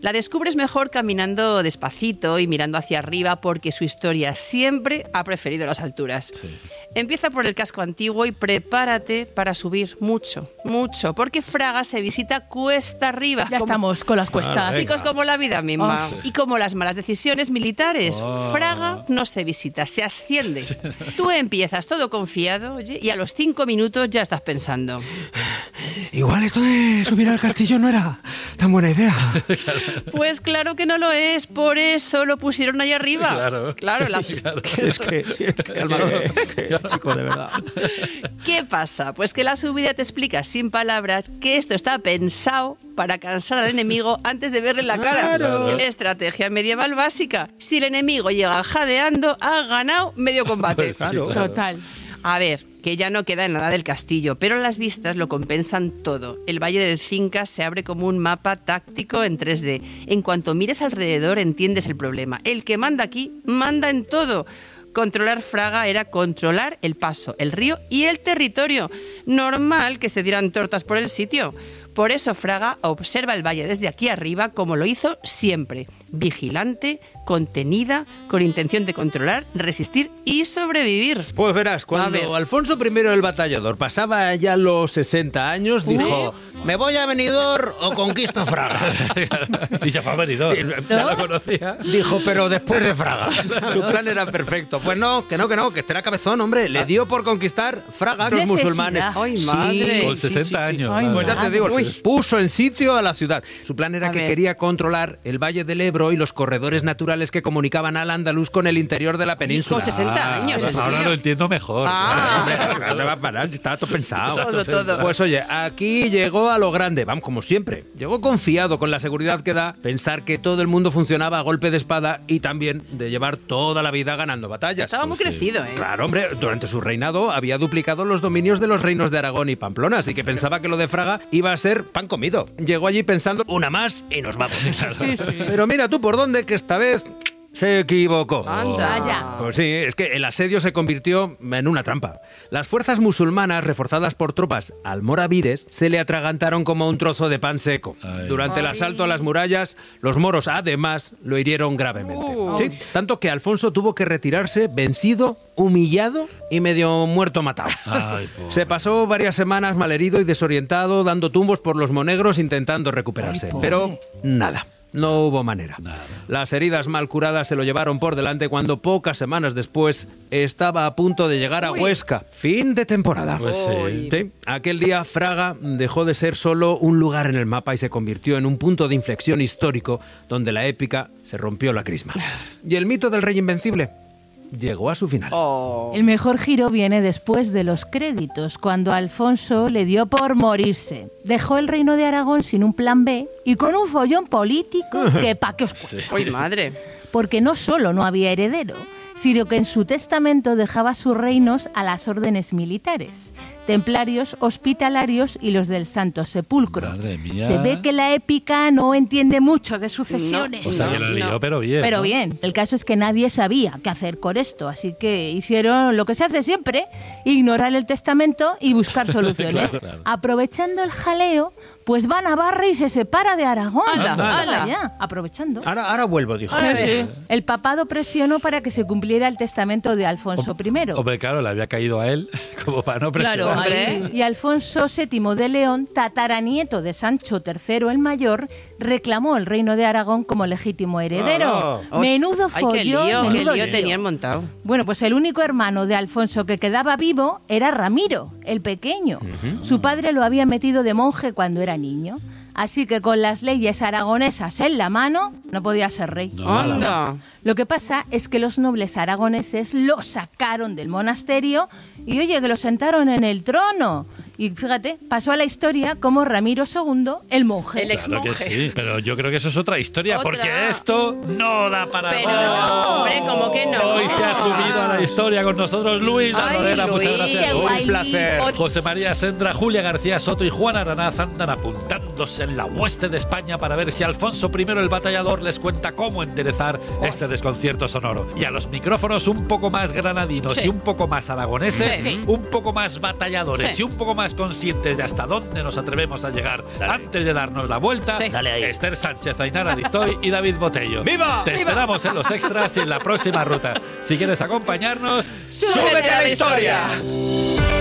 La descubres mejor caminando despacito y mirando hacia arriba porque su historia siempre ha preferido las alturas. Sí. Empieza por el casco antiguo y prepárate para subir mucho, mucho, porque Fraga se visita cuesta arriba. Ya estamos con las cuestas. Chicos, como la vida misma. Oh. Y como las malas decisiones militares. Fraga no se visita, se asciende. Sí. Tú empiezas todo confiado, oye, y a los 5 minutos ya estás pensando. Igual esto de subir al castillo no era tan buena idea. Pues claro que no lo es, por eso lo pusieron ahí arriba. Claro. Es que chico, de verdad. ¿Qué pasa? Pues que la subida te explica sin palabras que esto está pensado para cansar al enemigo antes de verle la cara. Claro. Estrategia medieval básica. Si el enemigo llega jadeando, ha ganado medio combate. Claro. Total. A ver, que ya no queda nada del castillo, pero las vistas lo compensan todo. El Valle del Cinca se abre como un mapa táctico en 3D. En cuanto mires alrededor, entiendes el problema. El que manda aquí, manda en todo. Controlar Fraga era controlar el paso, el río y el territorio. Normal que se dieran tortas por el sitio. Por eso Fraga observa el valle desde aquí arriba como lo hizo siempre. Vigilante, contenida, con intención de controlar, resistir y sobrevivir. Pues verás, cuando Alfonso I el Batallador pasaba ya los 60 años, dijo, ¿me voy a Benidorm o conquisto Fraga? Y se fue a Benidorm, ya lo conocía. Dijo, pero después de Fraga. Su plan era perfecto. Pues no, que este era cabezón, hombre. Le dio por conquistar Fraga a los musulmanes. ¡Ay, madre! Sí, con 60 años. Ay, pues ya te digo, puso en sitio a la ciudad. Su plan era que quería controlar el Valle del Ebro y los corredores naturales que comunicaban al Andaluz con el interior de la península. Con 60 años. Ahora lo entiendo mejor. ¿Dónde va a parar? Estaba todo pensado. Todo. Pues oye, aquí llegó a lo grande, vamos, como siempre. Llegó confiado con la seguridad que da pensar que todo el mundo funcionaba a golpe de espada y también de llevar toda la vida ganando batallas. Estaba muy crecido, ¿eh? Claro, hombre, durante su reinado había duplicado los dominios de los reinos de Aragón y Pamplona, así que pensaba que lo de Fraga iba a ser pan comido. Llegó allí pensando, una más y nos vamos. Sí. Pero mira tú por dónde, que esta vez se equivocó. Anda. Pues sí, es que el asedio se convirtió en una trampa. Las fuerzas musulmanas, reforzadas por tropas almorávides, se le atragantaron como un trozo de pan seco. Durante el asalto a las murallas, los moros, además, lo hirieron gravemente. Sí, tanto que Alfonso tuvo que retirarse vencido, humillado y medio muerto matado. Se pasó varias semanas malherido y desorientado, dando tumbos por los monegros intentando recuperarse. Pero nada. No hubo manera. Las heridas mal curadas se lo llevaron por delante cuando pocas semanas después estaba a punto de llegar a Huesca. Fin de temporada. Pues sí. Aquel día Fraga dejó de ser solo un lugar en el mapa y se convirtió en un punto de inflexión histórico donde la épica se rompió la crisma. Y el mito del rey invencible llegó a su final. El mejor giro viene después de los créditos, cuando Alfonso le dio por morirse. Dejó el reino de Aragón sin un plan B y con un follón político que pa' qué os cuento. ¡Ay, madre! Porque no solo no había heredero, sino que en su testamento dejaba sus reinos a las órdenes militares, templarios, hospitalarios y los del Santo Sepulcro. Madre mía. Se ve que la épica no entiende mucho de sucesiones. No, o sea, que lo lió, pero bien. Pero ¿no? bien, el caso es que nadie sabía qué hacer con esto, así que hicieron lo que se hace siempre, ignorar el testamento y buscar soluciones. Claro. Aprovechando el jaleo, pues va a Navarra y se separa de Aragón. ¡Hala! Ya, aprovechando. Ahora vuelvo, dijo. Sí. El papado presionó para que se cumpliera el testamento de Alfonso I. Hombre, claro, le había caído a él como para no presionar. Claro, y Alfonso VII de León, tataranieto de Sancho III el Mayor, reclamó el reino de Aragón como legítimo heredero. Menudo follón, qué lío tenían montado. Bueno, pues el único hermano de Alfonso que quedaba vivo era Ramiro, el pequeño. Su padre lo había metido de monje cuando era niño. Así que con las leyes aragonesas en la mano, no podía ser rey. ¡Anda! Lo que pasa es que los nobles aragoneses lo sacaron del monasterio y, oye, que lo sentaron en el trono. Y fíjate, pasó a la historia como Ramiro II, el monje. El exmonje. Claro que sí, pero yo creo que eso es otra historia, porque esto no da para Pero más. no, hombre, ¿cómo que no? Hoy se ha subido a la historia con nosotros Luis Rodera, Luis, muchas gracias. qué guay. Un placer. José María Sendra, Julia García Soto y Juan Aranaz andan apuntándose en la hueste de España para ver si Alfonso I el Batallador les cuenta cómo enderezar este desconcierto sonoro. Y a los micrófonos un poco más granadinos y un poco más aragoneses, Sí. un poco más batalladores Sí. y un poco más conscientes de hasta dónde nos atrevemos a llegar antes de darnos la vuelta, Sí. Dale ahí. Esther Sánchez, Ainara Dizoy y David Botello. ¡Viva! Te esperamos en los extras y en la próxima ruta. Si quieres acompañarnos, ¡Súbete a la historia!